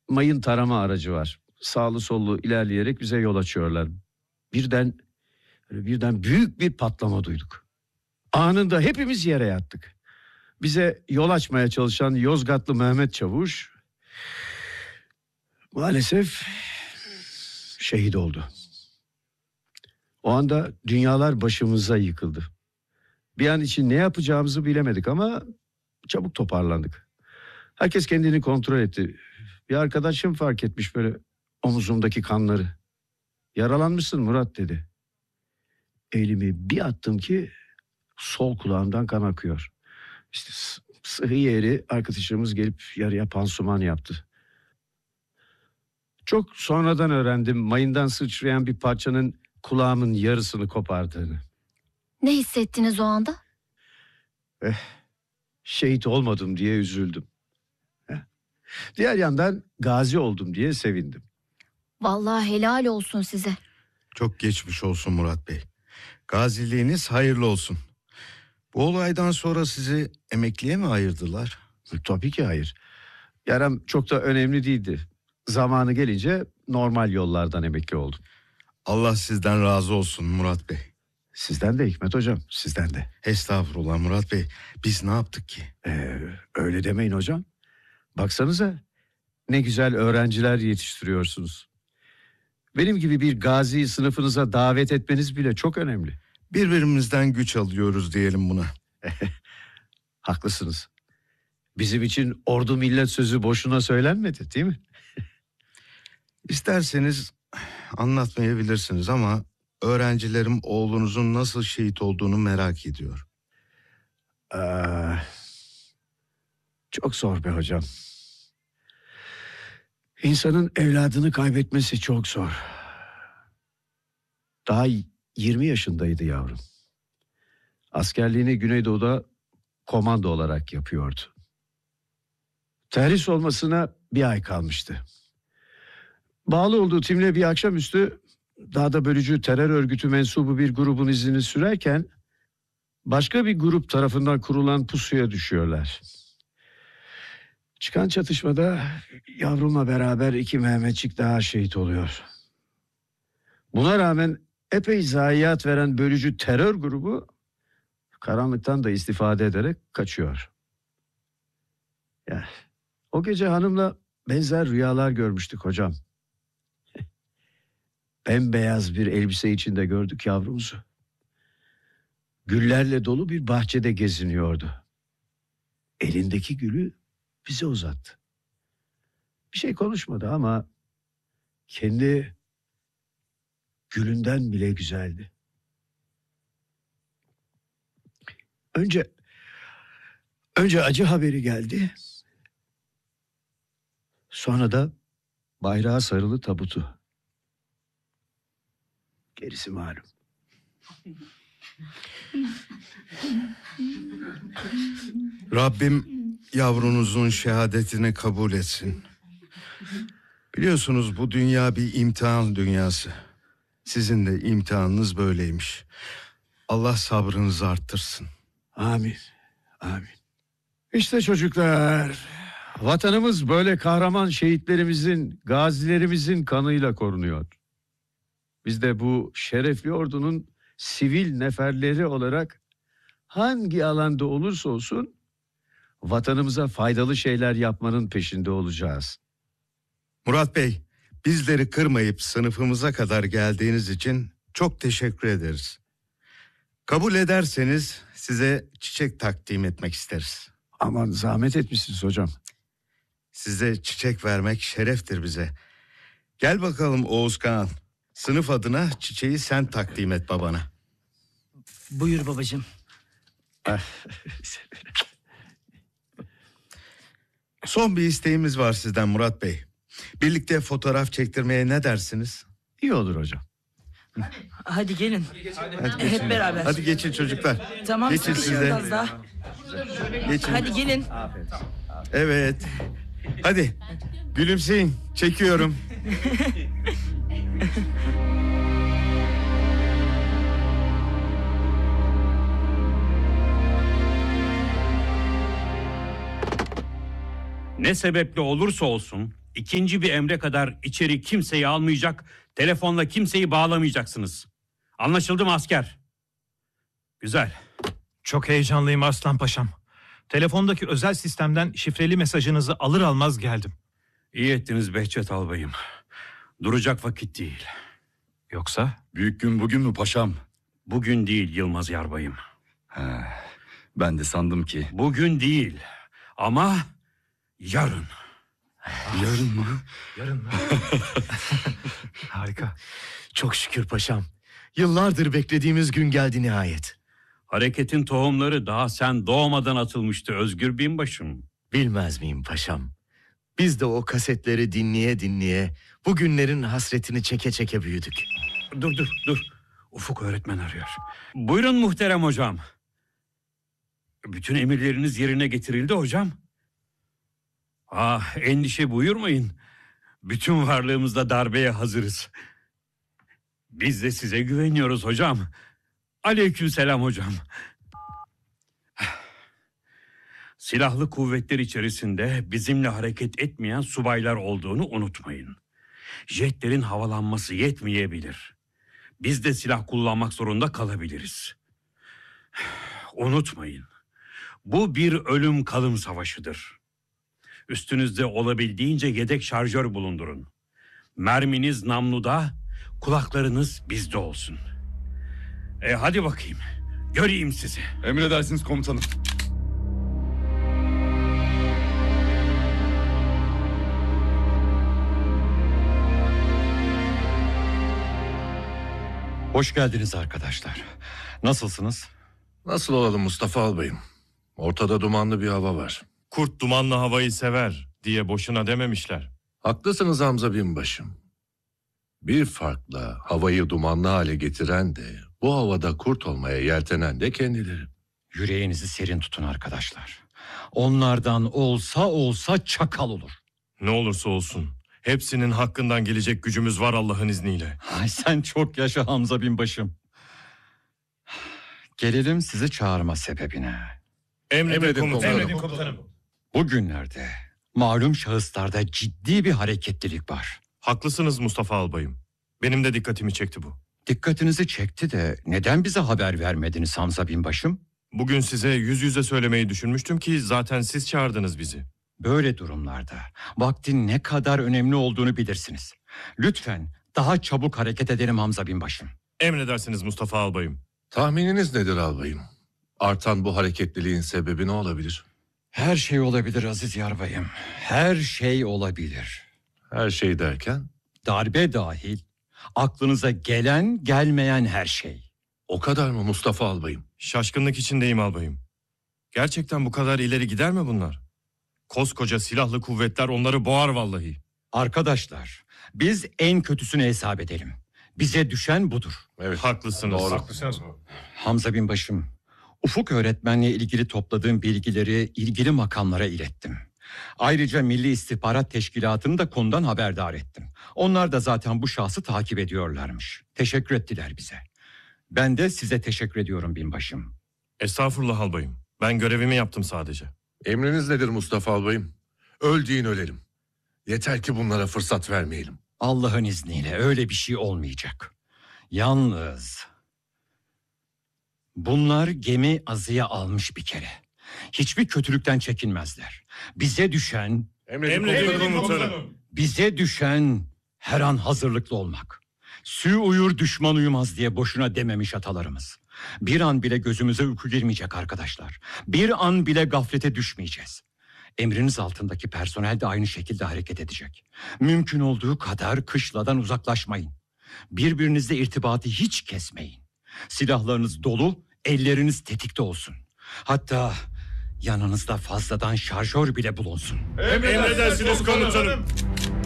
mayın tarama aracı var. Sağlı sollu ilerleyerek bize yol açıyorlar. Birden büyük bir patlama duyduk. Anında hepimiz yere yattık. Bize yol açmaya çalışan Yozgatlı Mehmet Çavuş maalesef şehit oldu. O anda dünyalar başımıza yıkıldı. Bir an için ne yapacağımızı bilemedik ama çabuk toparlandık. Herkes kendini kontrol etti. Bir arkadaşım fark etmiş böyle omuzumdaki kanları. Yaralanmışsın Murat dedi. Elimi bir attım ki sol kulağımdan kan akıyor. İşte sıhhi yeri arkadaşımız gelip yarıya pansuman yaptı. Çok sonradan öğrendim mayından sıçrayan bir parçanın kulağımın yarısını kopardığını. Ne hissettiniz o anda? Şehit olmadım diye üzüldüm. Diğer yandan gazi oldum diye sevindim. Vallahi helal olsun size. Çok geçmiş olsun Murat Bey. Gaziliğiniz hayırlı olsun. Bu olaydan sonra sizi emekliye mi ayırdılar? Tabii ki hayır. Yaram çok da önemli değildi. Zamanı gelince normal yollardan emekli oldum. Allah sizden razı olsun Murat Bey. Sizden de Hikmet hocam, sizden de. Estağfurullah Murat Bey. Biz ne yaptık ki? Öyle demeyin hocam. Baksanıza ne güzel öğrenciler yetiştiriyorsunuz. Benim gibi bir gaziyi sınıfınıza davet etmeniz bile çok önemli. Birbirimizden güç alıyoruz diyelim buna. Haklısınız. Bizim için ordu millet sözü boşuna söylenmedi değil mi? İsterseniz anlatmayabilirsiniz ama öğrencilerim oğlunuzun nasıl şehit olduğunu merak ediyor. Çok zor be hocam. İnsanın evladını kaybetmesi çok zor. Daha 20 yaşındaydı yavrum. Askerliğini Güneydoğu'da komando olarak yapıyordu. Terhis olmasına bir ay kalmıştı. Bağlı olduğu timle bir akşamüstü dağda bölücü terör örgütü mensubu bir grubun izini sürerken başka bir grup tarafından kurulan pusuya düşüyorlar. Çıkan çatışmada yavrumla beraber 2 Mehmetçik daha şehit oluyor. Buna rağmen epey zayiat veren bölücü terör grubu karanlıktan da istifade ederek kaçıyor. Ya, o gece hanımla benzer rüyalar görmüştük hocam. Bembeyaz bir elbise içinde gördük yavrumuzu. Güllerle dolu bir bahçede geziniyordu. Elindeki gülü bize uzattı. Bir şey konuşmadı ama kendi gülünden bile güzeldi. Önce acı haberi geldi. Sonra da bayrağa sarılı tabutu. Gerisi malum. Rabbim yavrunuzun şehadetini kabul etsin. Biliyorsunuz bu dünya bir imtihan dünyası. Sizin de imtihanınız böyleymiş. Allah sabrınızı arttırsın. Amin. Amin. İşte çocuklar, vatanımız böyle kahraman şehitlerimizin, gazilerimizin kanıyla korunuyor. Biz de bu şerefli ordunun sivil neferleri olarak hangi alanda olursa olsun vatanımıza faydalı şeyler yapmanın peşinde olacağız. Murat Bey, bizleri kırmayıp sınıfımıza kadar geldiğiniz için çok teşekkür ederiz. Kabul ederseniz size çiçek takdim etmek isteriz. Aman zahmet etmişsiniz hocam. Size çiçek vermek şereftir bize. Gel bakalım Oğuz Kağan. Sınıf adına çiçeği sen takdim et babana. Buyur babacığım. Son bir isteğimiz var sizden Murat Bey. Birlikte fotoğraf çektirmeye ne dersiniz? İyi olur hocam. Hadi gelin. Hadi geçin. Hep beraber. Hadi geçin çocuklar. Tamam, Geçin sıkışın siz de. biraz daha. Geçin. Hadi gelin. Evet. Hadi gülümseyin. Çekiyorum. Ne sebeple olursa olsun İkinci bir emre kadar içeri kimseyi almayacak, telefonla kimseyi bağlamayacaksınız. Anlaşıldı mı asker? Güzel. Çok heyecanlıyım Arslan Paşam. Telefondaki özel sistemden şifreli mesajınızı alır almaz geldim. İyi ettiniz Behçet albayım. Duracak vakit değil. Yoksa? Büyük gün bugün mü paşam? Bugün değil Yılmaz Yarbayım. Ben de sandım ki. Bugün değil ama yarın. Yarın mı? Yarın mı? Harika. Çok şükür paşam. Yıllardır beklediğimiz gün geldi nihayet. Hareketin tohumları daha sen doğmadan atılmıştı Özgür Binbaşım. Bilmez miyim paşam? Biz de o kasetleri dinleye dinleye bu günlerin hasretini çeke çeke büyüdük. Dur. Ufuk öğretmen arıyor. Buyurun muhterem hocam. Bütün emirleriniz yerine getirildi hocam. Endişe buyurmayın. Bütün varlığımızla darbeye hazırız. Biz de size güveniyoruz hocam. Aleykümselam hocam. Silahlı kuvvetler içerisinde bizimle hareket etmeyen subaylar olduğunu unutmayın. Jetlerin havalanması yetmeyebilir. Biz de silah kullanmak zorunda kalabiliriz. Unutmayın. Bu bir ölüm kalım savaşıdır. Üstünüzde olabildiğince yedek şarjör bulundurun. Merminiz namluda, kulaklarınız bizde olsun. Hadi bakayım. Göreyim sizi. Emredersiniz komutanım. Hoş geldiniz arkadaşlar. Nasılsınız? Nasıl olalım Mustafa Albayım? Ortada dumanlı bir hava var. Kurt dumanlı havayı sever diye boşuna dememişler. Haklısınız Hamza Binbaşım. Bir farkla havayı dumanlı hale getiren de bu havada kurt olmaya yeltenen de kendileri. Yüreğinizi serin tutun arkadaşlar. Onlardan olsa çakal olur. Ne olursa olsun hepsinin hakkından gelecek gücümüz var Allah'ın izniyle. Ay sen çok yaşa Hamza Binbaşım. Gelelim sizi çağırma sebebine. Emredin komutanım. Bugünlerde malum şahıslarda ciddi bir hareketlilik var. Haklısınız Mustafa Albayım. Benim de dikkatimi çekti bu. Dikkatinizi çekti de neden bize haber vermediniz Hamza Binbaşım? Bugün size yüz yüze söylemeyi düşünmüştüm ki zaten siz çağırdınız bizi. Böyle durumlarda vaktin ne kadar önemli olduğunu bilirsiniz. Lütfen daha çabuk hareket edelim Hamza Binbaşım. Emredersiniz Mustafa Albayım. Tahmininiz nedir albayım? Artan bu hareketliliğin sebebi ne olabilir? Her şey olabilir Aziz Yarbayım. Her şey olabilir. Her şey derken? Darbe dahil aklınıza gelen gelmeyen her şey. O kadar mı Mustafa Albayım? Şaşkınlık içindeyim albayım. Gerçekten bu kadar ileri gider mi bunlar? Koskoca silahlı kuvvetler onları boğar vallahi. Arkadaşlar biz en kötüsünü hesap edelim. Bize düşen budur. Evet. Haklısınız. Doğru. Hamza Binbaşım, Ufuk öğretmenle ilgili topladığım bilgileri ilgili makamlara ilettim. Ayrıca Milli İstihbarat Teşkilatı'nı da konudan haberdar ettim. Onlar da zaten bu şahsı takip ediyorlarmış. Teşekkür ettiler bize. Ben de size teşekkür ediyorum binbaşım. Estağfurullah albayım. Ben görevimi yaptım sadece. Emriniz nedir Mustafa Albayım? Öl deyin ölelim. Yeter ki bunlara fırsat vermeyelim. Allah'ın izniyle öyle bir şey olmayacak. Yalnız bunlar gemi azıya almış bir kere. Hiçbir kötülükten çekinmezler. Bize düşen Bize düşen her an hazırlıklı olmak. Sü uyur düşman uyumaz diye boşuna dememiş atalarımız. Bir an bile gözümüze uyku girmeyecek arkadaşlar. Bir an bile gaflete düşmeyeceğiz. Emriniz altındaki personel de aynı şekilde hareket edecek. Mümkün olduğu kadar kışladan uzaklaşmayın. Birbirinizle irtibatı hiç kesmeyin. Silahlarınız dolu, elleriniz tetikte olsun. Hatta yanınızda fazladan şarjör bile bulunsun. Emredersiniz komutanım.